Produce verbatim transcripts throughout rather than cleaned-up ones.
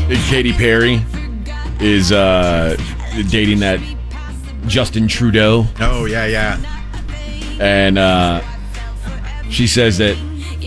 Katy Perry is uh, dating that Justin Trudeau. Oh, yeah, yeah. And uh, she says that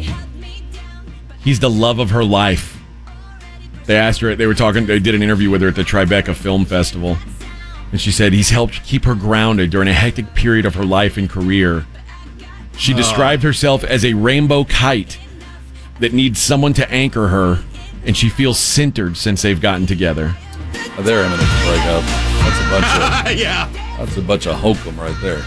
he's the love of her life. They asked her, they were talking, they did an interview with her at the Tribeca Film Festival. And she said he's helped keep her grounded during a hectic period of her life and career. She described herself as a rainbow kite that needs someone to anchor her, and she feels centered since they've gotten together. Oh, they're imminent to break up. That's a bunch of yeah. That's a bunch of hokum right there.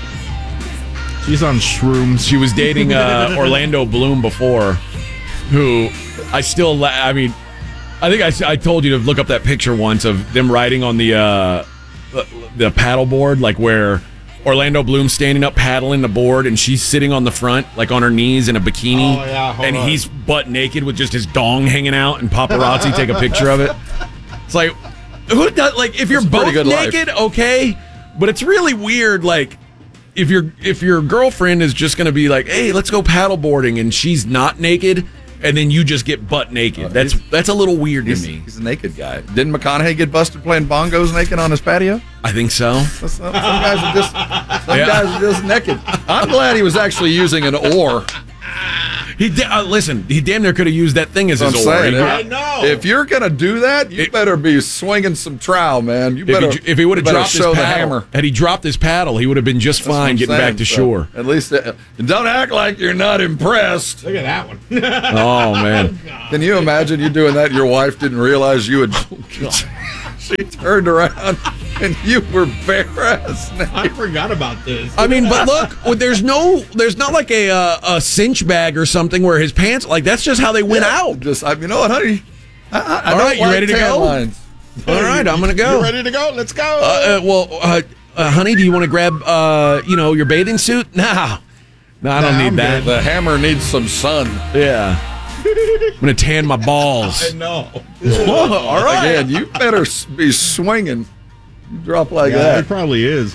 She's on shrooms. She was dating uh, Orlando Bloom before, who I still, la- I mean, I think I, I told you to look up that picture once of them riding on the uh, the paddle board, like where Orlando Bloom's standing up paddling the board and she's sitting on the front, like on her knees in a bikini. Oh, yeah, hold and on. he's butt naked with just his dong hanging out, and paparazzi take a picture of it. It's like, who does, like, if you're That's a pretty both good life. naked, okay, but it's really weird, like, if your if your girlfriend is just going to be like, hey, let's go paddleboarding, and she's not naked, and then you just get butt naked. Uh, that's he's- that's a little weird to He's, me. he's a naked guy. Didn't McConaughey get busted playing bongos naked on his patio? I think so. Some some guys are just some Yeah. guys are just naked. I'm glad he was actually using an oar. He da- uh, listen. He damn near could have used that thing as I'm his oar. saying, He- if, I know. if you're gonna do that, you It- better be swinging some trowel, man. You If better. he, if he would have you better dropped his show paddle, the hammer. had he dropped his paddle, he would have been just That's what fine I'm getting saying. back to So, shore. At least, uh, don't act like you're not impressed. Look at that one. Oh man, Can you imagine you doing that? Your wife didn't realize you had. She turned around and you were bare ass naked. I forgot about this. I mean, but look, well, there's no, there's not like a uh, a cinch bag or something where his pants, like that's just how they went out. Just, I, you know what, honey? I, I, I All don't right, you like ready to tan go? lines. All right, I'm gonna go. You ready to go? Let's go. Uh, uh, well, uh, uh, honey, do you want to grab, uh, you know, your bathing suit? No, no, I don't Nah, need I'm that. The hammer needs some sun. Yeah, I'm gonna tan my balls. I know. Whoa, all right. Again, you better s- be swinging. You drop like Yeah, that. it probably is.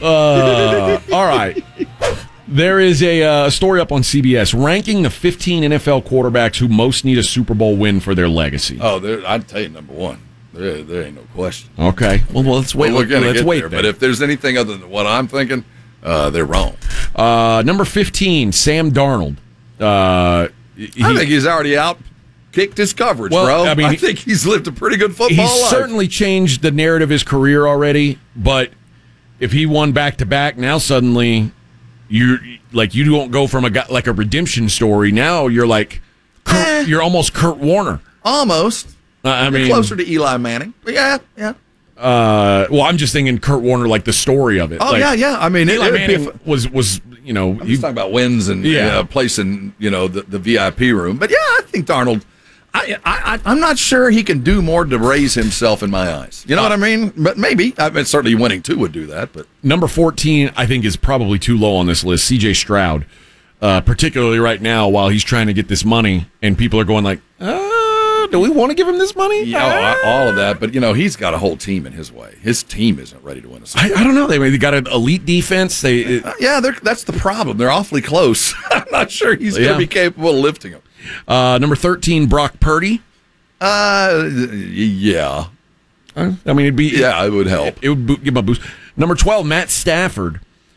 Uh, all right. There is a uh, story up on C B S ranking the fifteen N F L quarterbacks who most need a Super Bowl win for their legacy. Oh, there, I'd tell you number one. There, there ain't no question. Okay. Well, well let's wait. Well, we're gonna let's get wait. there. then. But if there's anything other than what I'm thinking, uh, they're wrong. Uh, number fifteen, Sam Darnold. Uh, he, I think he's already out, kicked his coverage, Well, bro. I I, mean, think he's lived a pretty good football he's life. certainly changed the narrative of his career already. But if he won back to back, now suddenly you like you don't go from a guy, like a redemption story. Now you're like Kurt, Eh. you're almost Kurt Warner. Almost. Uh, I You're mean, closer to Eli Manning. But yeah, yeah. Uh, well, I'm just thinking Kurt Warner, like the story of it. Oh like, yeah, yeah. I mean, it, Eli it'd be a Manning f- was was you know I'm he, just talking about wins and Yeah. uh, placing, you know, the, the V I P room. But yeah, I think Darnold. I, I, I- I'm not sure he can do more to raise himself in my eyes. You know what I mean? But maybe. I mean, certainly winning two would do that. But number fourteen, I think, is probably too low on this list. C J Stroud, uh, particularly right now while he's trying to get this money, and people are going like, uh, do we want to give him this money? yeah, all, all of that. But you know, he's got a whole team in his way. His team isn't ready to win a Super Bowl. I, I don't know. They they got an elite defense. They it, Uh, yeah, they're, that's the problem. They're awfully close. I'm not sure he's going Yeah. to be capable of lifting them. uh, number thirteen, Brock Purdy. Uh, yeah, Uh, I mean, it'd be yeah, it would help. It would bo- give him a boost. Number twelve, Matt Stafford.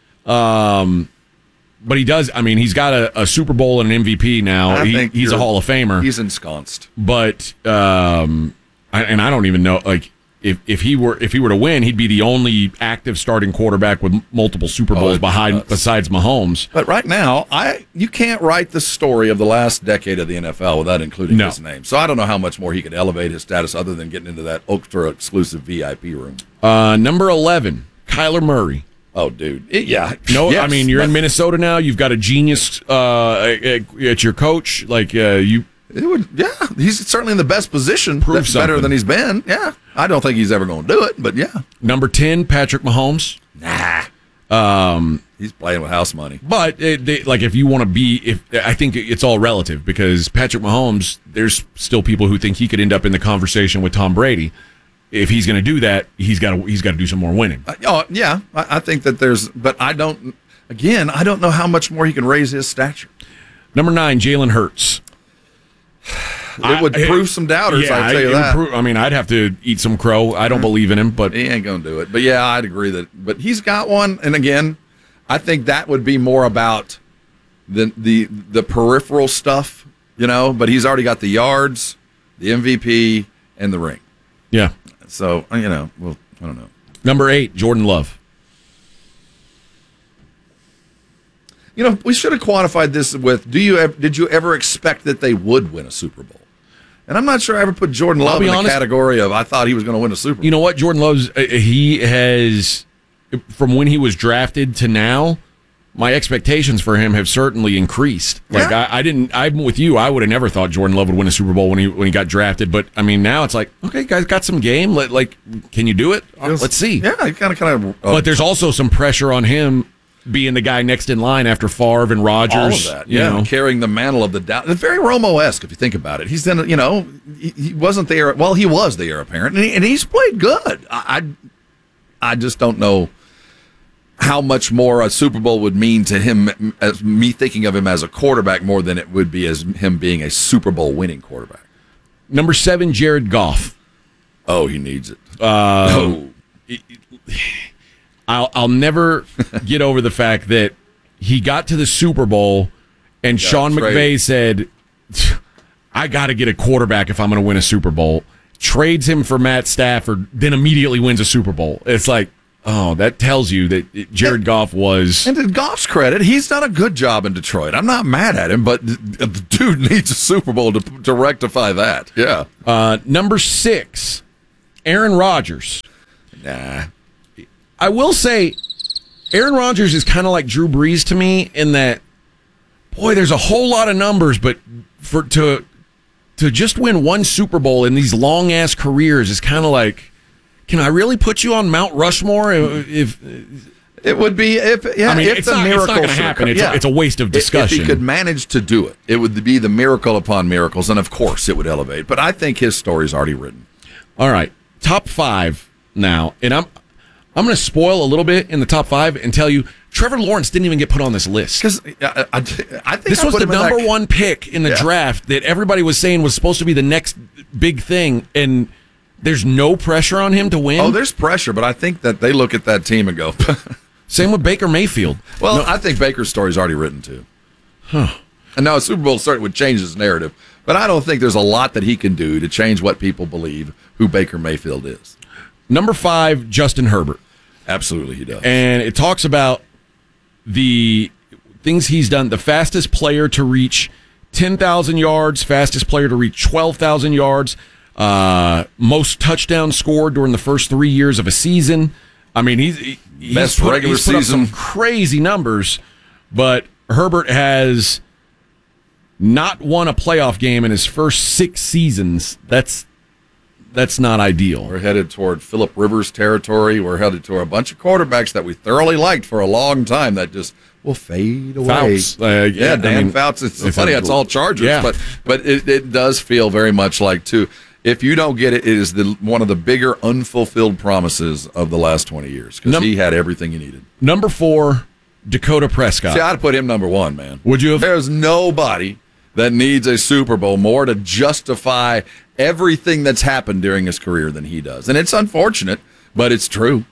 Um, but he does. I mean, he's got a, a Super Bowl and an M V P now. I He, think he's a you're- Hall of Famer. He's ensconced. But um, I, and I don't even know. Like, if if he were if he were to win, he'd be the only active starting quarterback with multiple Super Oh, Bowls it'd be behind nuts. besides Mahomes. But right now, I you can't write the story of the last decade of the N F L without including No. his name. So I don't know how much more he could elevate his status other than getting into that ultra exclusive V I P room. Uh, number eleven, Kyler Murray. Oh, dude, It- yeah. No, Yes, I mean you're in but Minnesota now. You've got a genius uh, at, at your coach. Like uh, you, It would, yeah. He's certainly in the best position. Prove That's better something. than he's been. Yeah, I don't think he's ever going to do it, but yeah. number ten, Patrick Mahomes. Nah, Um, he's playing with house money. But it, they, like, if you want to be, if I think it's all relative because Patrick Mahomes, there's still people who think he could end up in the conversation with Tom Brady. If he's going to do that, he's got to he's got to do some more winning. Uh, oh, yeah, I, I think that there's, but I don't. Again, I don't know how much more he can raise his stature. Number nine, Jalen Hurts. it would I- prove some doubters. Yeah, I'll tell I- you it would that. prove- I mean, I'd have to eat some crow. I don't believe in him, but He ain't gonna do it. But yeah, I'd agree that. But he's got one, and again, I think that would be more about the the the peripheral stuff, you know. But he's already got the yards, the M V P, and the ring. yeah. So you know, well, I don't know. Number eight, Jordan Love. You know, we should have quantified this with: Do you ev- did you ever expect that they would win a Super Bowl? And I'm not sure I ever put Jordan I'll Love be in the honest- category of I thought he was going to win a Super Bowl. You know what? Jordan Love's, uh, he has, from when he was drafted to now, my expectations for him have certainly increased. Like, Yeah. I, I didn't, I'm with you. I would have never thought Jordan Love would win a Super Bowl when he when he got drafted. But, I mean, now it's like, okay, guys, got some game. Let, like, can you do it? Uh, Let's see. Yeah, he kind of kind of. But there's also some pressure on him being the guy next in line after Favre and Rodgers. all of that, you yeah, know. carrying the mantle of the doubt. It's very Romo-esque if you think about it. He's done, you know, he, he wasn't there. Well, he was the heir apparent, and, he, and he's played good. I, I, I just don't know how much more a Super Bowl would mean to him as me thinking of him as a quarterback more than it would be as him being a Super Bowl winning quarterback. Number seven, Jared Goff. Oh, he needs it. Uh, oh. I'll I'll never get over the fact that he got to the Super Bowl and Sean traded. McVay said, I got to get a quarterback if I'm going to win a Super Bowl. Trades him for Matt Stafford, then immediately wins a Super Bowl. It's like, oh, that tells you that Jared Goff was. And to Goff's credit, he's done a good job in Detroit. I'm not mad at him, but the dude needs a Super Bowl to, to rectify that. Yeah. Uh, number six, Aaron Rodgers. Nah. I will say, Aaron Rodgers is kind of like Drew Brees to me in that, boy, there's a whole lot of numbers, but for to to just win one Super Bowl in these long ass careers is kind of like, can I really put you on Mount Rushmore? If, if It would be if yeah, I mean, if it's the not, it's miracle not going to should happen. occur. It's, Yeah. a, it's a waste of If- discussion. If he could manage to do it, it would be the miracle upon miracles, and of course, it would elevate. But I think his story's already written. All right, top five now, and I'm I'm going to spoil a little bit in the top five and tell you Trevor Lawrence didn't even get put on this list. Because I, I, I think This I was put the him in number that- one pick in the Yeah. draft that everybody was saying was supposed to be the next big thing, and there's no pressure on him to win. Oh, there's pressure, but I think that they look at that team and go. Same with Baker Mayfield. Well, I think Baker's story's already written too. Huh. And now a Super Bowl certainly would change his narrative, but I don't think there's a lot that he can do to change what people believe who Baker Mayfield is. Number five, Justin Herbert. Absolutely, he does. And it talks about the things he's done. The fastest player to reach ten thousand yards, fastest player to reach twelve thousand yards, uh, most touchdowns scored during the first three years of a season. I mean, he's, he, he's Best put, regular he's put up season. some crazy numbers, but Herbert has not won a playoff game in his first six seasons. That's that's not ideal. We're headed toward Phillip Rivers territory. We're headed toward a bunch of quarterbacks that we thoroughly liked for a long time that just will fade away. Fouts, uh, yeah, I Dan mean, Fouts. It's it's funny. a- It's all Chargers, yeah. but but it, it does feel very much like too. If you don't get it, it is the one of the bigger unfulfilled promises of the last twenty years because Num- he had everything he needed. Number four, Dakota Prescott. See, I'd put him number one, man. Would you have? There's nobody that needs a Super Bowl more to justify everything that's happened during his career than he does. And it's unfortunate, but it's true.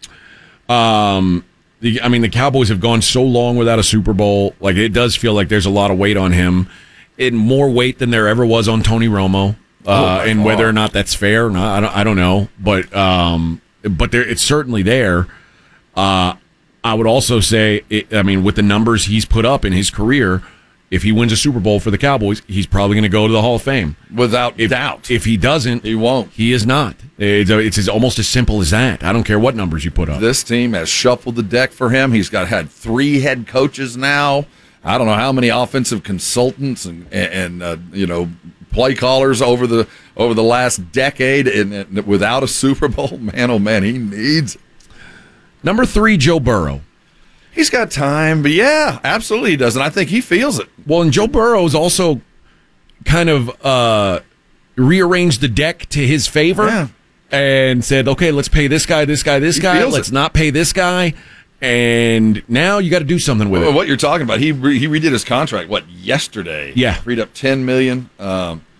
Um, the, I mean, the Cowboys have gone so long without a Super Bowl. Like, it does feel like there's a lot of weight on him, and more weight than there ever was on Tony Romo. Uh, Oh, and whether God. or not that's fair or not, I don't, I don't know. But um, but there, it's certainly there. Uh, I would also say, it, I mean, with the numbers he's put up in his career, if he wins a Super Bowl for the Cowboys, he's probably going to go to the Hall of Fame. Without If, doubt. If he doesn't, He won't. He is not. It's, it's as, almost as simple as that. I don't care what numbers you put up. This team has shuffled the deck for him. He's got had three head coaches now. I don't know how many offensive consultants and and uh, you know play callers over the over the last decade, and, and without a Super Bowl, man, oh man, he needs it. Number three, Joe Burrow. He's got time, but yeah, absolutely he does, and I think he feels it. Well, and Joe Burrow's also kind of uh, rearranged the deck to his favor Yeah. and said, okay, let's pay this guy, this guy, this He guy. feels Let's it. not pay this guy. And now you got to do something with Well, it. what you're talking about, he re- he redid his contract what yesterday. Yeah. freed up ten million. Um,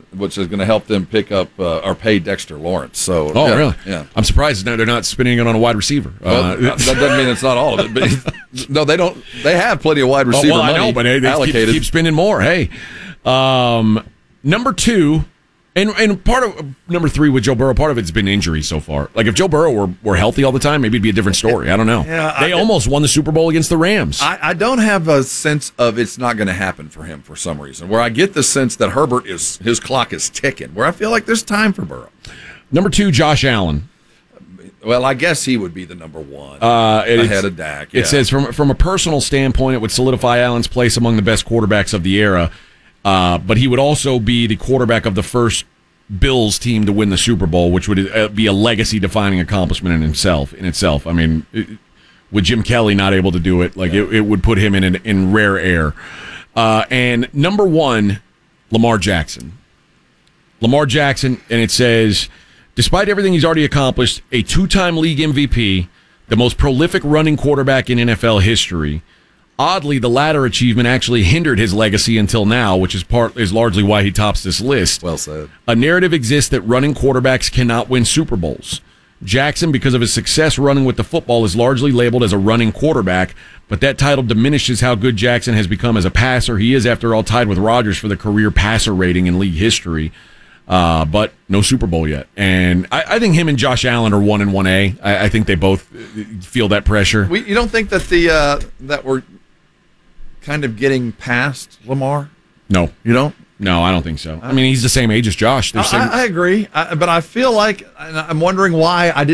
which is going to help them pick up uh, or pay Dexter Lawrence. So, Oh, yeah, really? Yeah. I'm surprised they're not spending it on a wide receiver. Well, Uh, that doesn't mean it's not all of it. But no, they don't. They have plenty of wide Oh, receiver well, I money know, but hey, they keep, allocated. keep spending more. Hey, um, number two, and and part of number three with Joe Burrow, part of it's been injury so far. Like if Joe Burrow were, were healthy all the time, maybe it'd be a different story. I don't know. Yeah, they I- almost won the Super Bowl against the Rams. I, I don't have a sense of it's not going to happen for him for some reason. Where I get the sense that Herbert is his clock is ticking. Where I feel like there's time for Burrow. number two, Josh Allen. Well, I guess he would be the number one Uh, it- ahead it's- of Dak. Yeah. It says from from a personal standpoint, it would solidify Allen's place among the best quarterbacks of the era. Uh, but he would also be the quarterback of the first Bills team to win the Super Bowl, which would uh, be a legacy-defining accomplishment in himself. In itself, I mean, it, with Jim Kelly not able to do it, like it, it would put him in an, in rare air. Uh, and number one, Lamar Jackson. Lamar Jackson, and it says, despite everything he's already accomplished, a two-time league M V P, the most prolific running quarterback in N F L history. Oddly, the latter achievement actually hindered his legacy until now, which is part is largely why he tops this list. Well said. A narrative exists that running quarterbacks cannot win Super Bowls. Jackson, because of his success running with the football, is largely labeled as a running quarterback, but that title diminishes how good Jackson has become as a passer. He is, after all, tied with Rodgers for the career passer rating in league history. Uh, but no Super Bowl yet. And I, I think him and Josh Allen are one and one A. I, I think they both feel that pressure. We, you don't think that the uh, that we're kind of getting past Lamar? No. You don't? No, I don't think so. I mean, he's the same age as Josh. They're I, same- I agree, I, but I feel like and I'm wondering why I didn't.